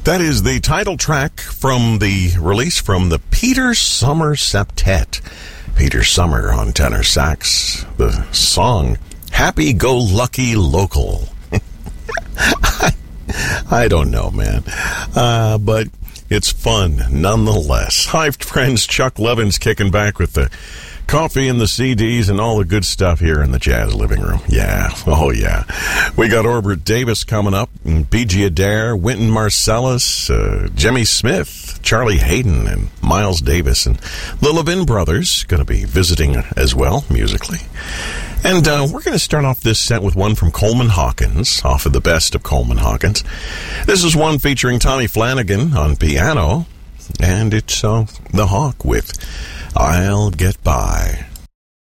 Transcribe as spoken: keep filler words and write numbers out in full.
That is the title track from the release from the Peter Summer Septet. Peter Summer on tenor sax. The song, Happy Go Lucky Local. I, I don't know, man. Uh, but it's fun nonetheless. Hi, friends. Chuck Levin's kicking back with the coffee and the C Ds and all the good stuff here in the Jazz Living Room. Yeah. Oh, yeah. We got Orbert Davis coming up, and B G Adair, Wynton Marsalis, uh, Jimmy Smith, Charlie Hayden, and Miles Davis. And the Levin brothers going to be visiting as well, musically. And uh, we're going to start off this set with one from Coleman Hawkins, off of the best of Coleman Hawkins. This is one featuring Tommy Flanagan on piano, and it's uh, The Hawk with I'll Get By.